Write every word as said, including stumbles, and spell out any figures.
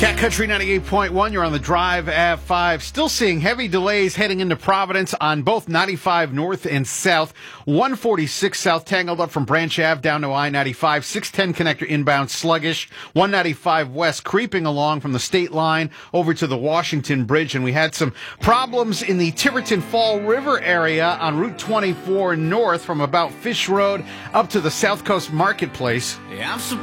Cat Country ninety-eight point one, you're on the drive at five. Still seeing heavy delays heading into Providence on both ninety-five north and south. one forty-six south tangled up from Branch Ave down to I ninety-five. six ten connector inbound sluggish. one ninety-five west creeping along from the state line over to the Washington Bridge. And we had some problems in the Tiverton Fall River area on Route twenty-four north from about Fish Road up to the South Coast Marketplace. Yeah, I'm